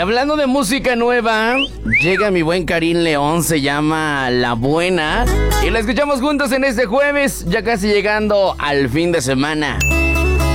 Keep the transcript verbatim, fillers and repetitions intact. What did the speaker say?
hablando de música nueva, llega mi buen Karim León, se llama La Buena. Y la escuchamos juntos en este jueves, ya casi llegando al fin de semana.